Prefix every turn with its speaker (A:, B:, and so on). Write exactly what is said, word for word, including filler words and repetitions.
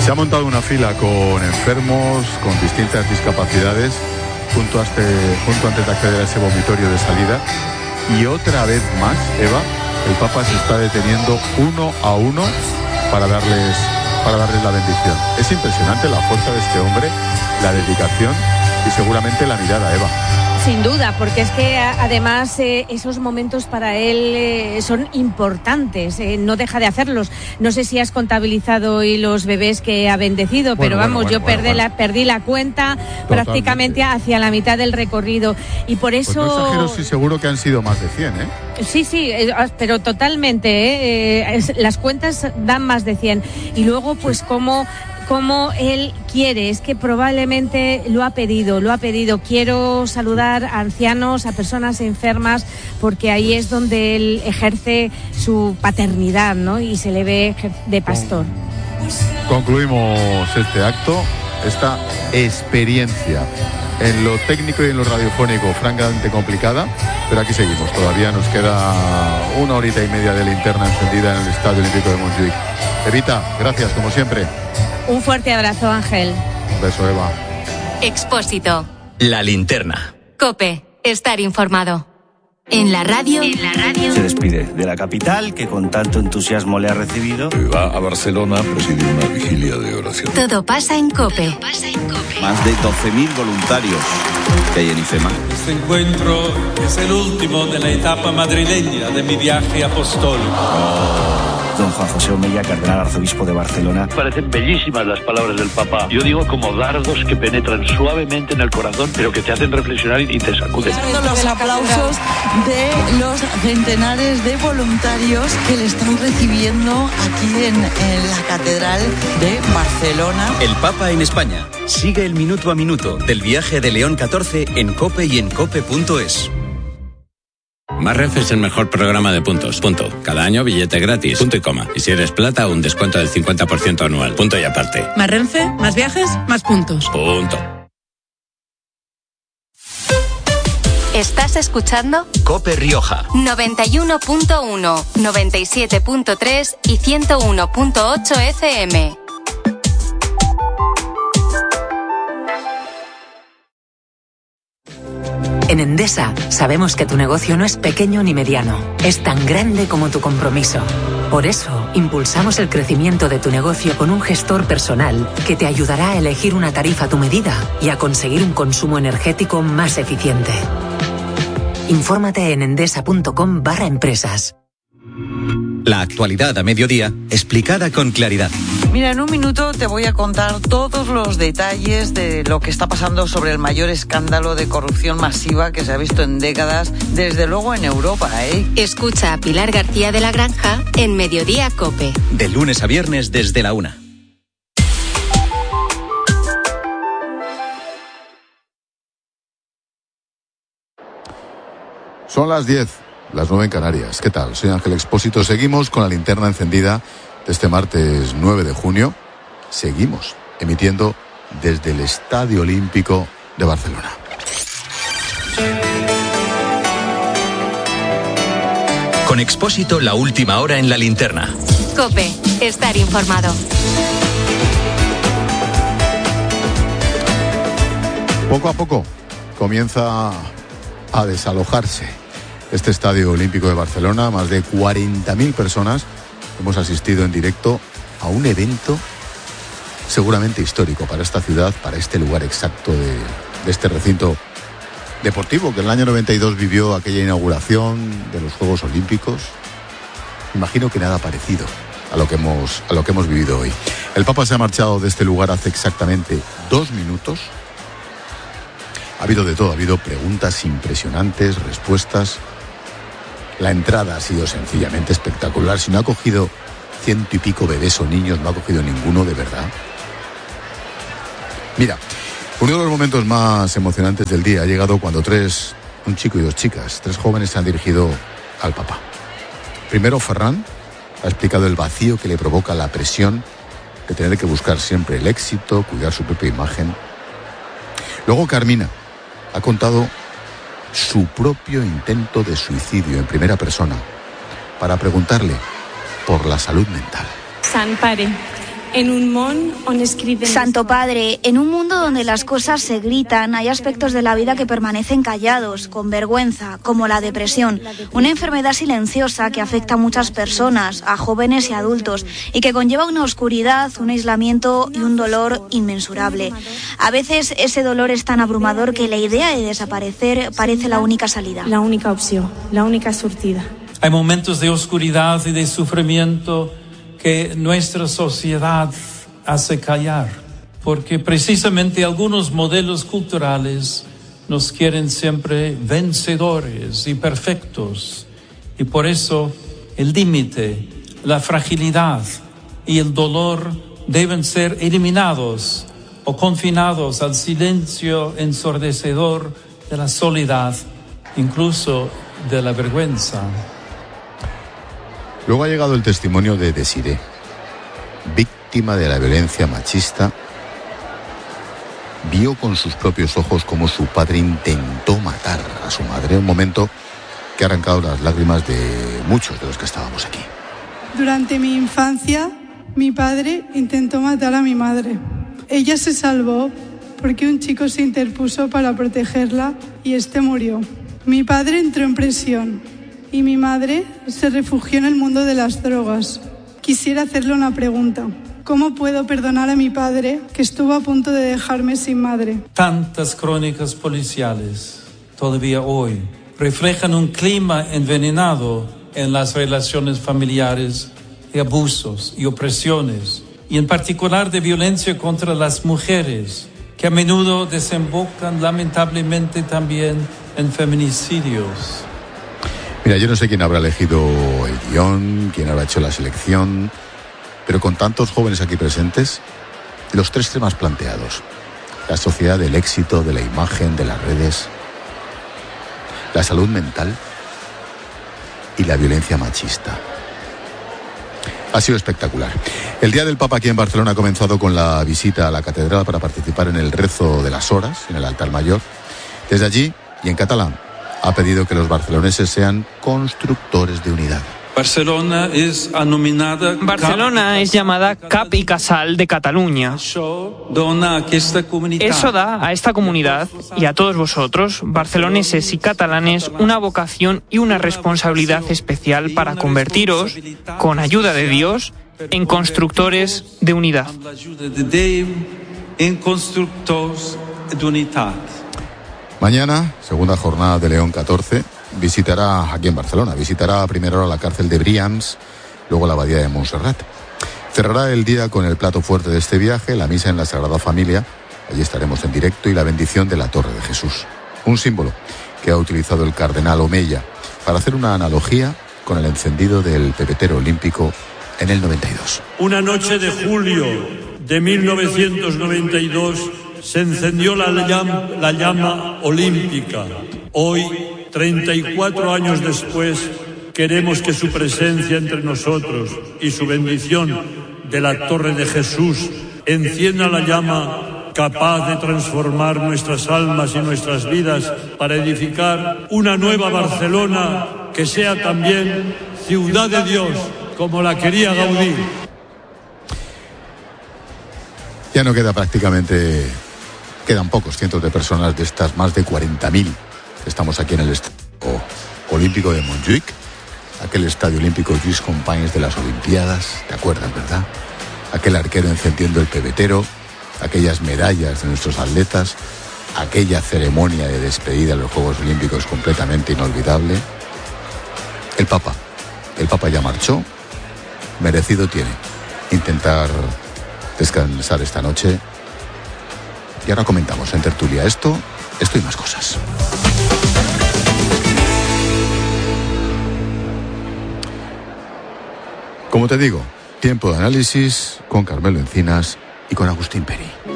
A: Se ha montado una fila con enfermos, con distintas discapacidades, junto, a este, junto antes de acceder a ese vomitorio de salida. Y otra vez más, Eva, el Papa se está deteniendo uno a uno para darles, para darles la bendición. Es impresionante la fuerza de este hombre, la dedicación y seguramente la mirada, Eva.
B: Sin duda, porque es que además eh, esos momentos para él eh, son importantes, eh, no deja de hacerlos. No sé si has contabilizado hoy los bebés que ha bendecido, bueno, pero vamos, bueno, bueno, yo perdí, bueno, bueno. La, perdí la cuenta. Totalmente. Prácticamente hacia la mitad del recorrido. Y por eso...
A: Pues no exagero, sí, seguro que han sido más de cien, ¿eh?
B: Sí, sí, eh, pero totalmente, ¿eh? Eh, es, las cuentas dan más de cien. Y luego, pues, sí. como... como él quiere, es que probablemente lo ha pedido, lo ha pedido. Quiero saludar a ancianos, a personas enfermas, porque ahí es donde él ejerce su paternidad, ¿no? Y se le ve de pastor.
A: Concluimos este acto, esta experiencia en lo técnico y en lo radiofónico francamente complicada, pero aquí seguimos. Todavía nos queda una horita y media de linterna encendida en el Estadio Olímpico de Montjuic. Evita, gracias como siempre.
B: Un fuerte abrazo, Ángel.
A: Un beso, Eva.
C: Expósito. La linterna. COPE. Estar informado. En la radio. En la radio.
D: Se despide de la capital que con tanto entusiasmo le ha recibido.
E: Va a Barcelona a presidir una vigilia de oración.
C: Todo pasa en COPE.
D: Todo pasa en COPE. Más de doce mil voluntarios que hay en IFEMA.
F: Este encuentro es el último de la etapa madrileña de mi viaje apostólico.
D: Oh. Don Juan José Omeya, cardenal arzobispo de Barcelona.
G: Parecen bellísimas las palabras del Papa. Yo digo como dardos que penetran suavemente en el corazón, pero que te hacen reflexionar y te sacuden.
H: Los aplausos de los centenares de voluntarios que le están recibiendo aquí en, en la Catedral de Barcelona.
I: El Papa en España. Sigue el minuto a minuto del viaje de León catorce en COPE y en cope punto es.
J: Más Renfe es el mejor programa de puntos. Punto. Cada año billete gratis. Punto y coma. Y si eres plata, un descuento del cincuenta por ciento anual. Punto y aparte.
K: Más Renfe, más viajes, más puntos.
J: Punto.
C: ¿Estás escuchando?
I: COPE Rioja.
C: noventa y uno punto uno, noventa y siete punto tres y ciento uno punto ocho F M.
L: En Endesa sabemos que tu negocio no es pequeño ni mediano, es tan grande como tu compromiso. Por eso, impulsamos el crecimiento de tu negocio con un gestor personal que te ayudará a elegir una tarifa a tu medida y a conseguir un consumo energético más eficiente. Infórmate en endesa punto com barra empresas.
I: La actualidad a mediodía, explicada con claridad.
H: Mira, en un minuto te voy a contar todos los detalles de lo que está pasando sobre el mayor escándalo de corrupción masiva que se ha visto en décadas, desde luego en Europa, ¿eh?
C: Escucha a Pilar García de la Granja en Mediodía COPE.
I: De lunes a viernes desde la una.
A: Son las diez. Las nueve en Canarias. ¿Qué tal? Soy Ángel Expósito. Seguimos con la linterna encendida de este martes nueve de junio. Seguimos emitiendo desde el Estadio Olímpico de Barcelona.
I: Con Expósito, la última hora en la linterna.
C: COPE. Estar informado.
A: Poco a poco comienza a desalojarse este Estadio Olímpico de Barcelona. Más de cuarenta mil personas hemos asistido en directo a un evento seguramente histórico para esta ciudad, para este lugar exacto de, de este recinto deportivo que en el año noventa y dos vivió aquella inauguración de los Juegos Olímpicos. Imagino que nada parecido a lo que hemos, a lo que hemos vivido hoy. El Papa se ha marchado de este lugar hace exactamente dos minutos. Ha habido de todo, ha habido preguntas impresionantes, respuestas. La entrada ha sido sencillamente espectacular. Si no ha cogido ciento y pico bebés o niños, no ha cogido ninguno de verdad. Mira, uno de los momentos más emocionantes del día ha llegado cuando tres, un chico y dos chicas, tres jóvenes se han dirigido al Papa. Primero, Ferran ha explicado el vacío que le provoca la presión de tener que buscar siempre el éxito, cuidar su propia imagen. Luego, Carmina ha contado su propio intento de suicidio en primera persona para preguntarle por la salud mental.
M: Sant Pare, En un mundo donde escriben...
N: Santo Padre, en un mundo donde las cosas se gritan, hay aspectos de la vida que permanecen callados, con vergüenza, como la depresión, una enfermedad silenciosa que afecta a muchas personas, a jóvenes y adultos, y que conlleva una oscuridad, un aislamiento y un dolor inmensurable. A veces ese dolor es tan abrumador que la idea de desaparecer parece la única salida.
M: La única opción, la única surtida.
F: Hay momentos de oscuridad y de sufrimiento que nuestra sociedad hace callar, porque precisamente algunos modelos culturales nos quieren siempre vencedores y perfectos, y por eso el límite, la fragilidad y el dolor deben ser eliminados o confinados al silencio ensordecedor de la soledad, incluso de la vergüenza.
A: Luego ha llegado el testimonio de Desiré, víctima de la violencia machista. Vio con sus propios ojos cómo su padre intentó matar a su madre, un momento que ha arrancado las lágrimas de muchos de los que estábamos aquí.
O: Durante mi infancia, mi padre intentó matar a mi madre. Ella se salvó porque un chico se interpuso para protegerla y este murió. Mi padre entró en prisión y mi madre se refugió en el mundo de las drogas. Quisiera hacerle una pregunta. ¿Cómo puedo perdonar a mi padre que estuvo a punto de dejarme sin madre?
F: Tantas crónicas policiales, todavía hoy, reflejan un clima envenenado en las relaciones familiares de abusos y opresiones, y en particular de violencia contra las mujeres, que a menudo desembocan lamentablemente también en feminicidios.
A: Mira, yo no sé quién habrá elegido el guión, quién habrá hecho la selección, pero con tantos jóvenes aquí presentes, los tres temas planteados: la sociedad del éxito, de la imagen, de las redes, la salud mental y la violencia machista. Ha sido espectacular. El Día del Papa aquí en Barcelona ha comenzado con la visita a la catedral para participar en el rezo de las horas, en el altar mayor. Desde allí, y en catalán, ha pedido que los barceloneses sean constructores de unidad.
F: Barcelona es anominada
P: Barcelona es llamada Cap i Casal de Cataluña. Eso da a esta comunidad y a todos vosotros, barceloneses y catalanes, una vocación y una responsabilidad especial para convertiros, con ayuda de Dios, en constructores de unidad.
F: En constructores de unidad.
A: Mañana, segunda jornada de León catorce, visitará aquí en Barcelona, visitará primero la cárcel de Brians, luego la abadía de Montserrat. Cerrará el día con el plato fuerte de este viaje, la misa en la Sagrada Familia, allí estaremos en directo, y la bendición de la Torre de Jesús. Un símbolo que ha utilizado el cardenal Omeya para hacer una analogía con el encendido del pebetero olímpico en el noventa y dos.
Q: Una noche de julio de mil novecientos noventa y dos se encendió la llama, la llama olímpica. Hoy, treinta y cuatro años después, queremos que su presencia entre nosotros y su bendición de la Torre de Jesús encienda la llama capaz de transformar nuestras almas y nuestras vidas para edificar una nueva Barcelona que sea también ciudad de Dios, como la quería Gaudí.
A: Ya no queda prácticamente... Quedan pocos cientos de personas de estas más de cuarenta mil. Estamos aquí en el Estadio Olímpico de Montjuïc, aquel Estadio Olímpico Lluís Companys de las Olimpiadas, ¿te acuerdas, verdad? Aquel arquero encendiendo el pebetero, aquellas medallas de nuestros atletas, aquella ceremonia de despedida de los Juegos Olímpicos completamente inolvidable. El Papa, el Papa ya marchó, merecido tiene intentar descansar esta noche. Y ahora comentamos en tertulia esto, esto y más cosas. Como te digo, tiempo de análisis con Carmelo Encinas y con Agustín Peri.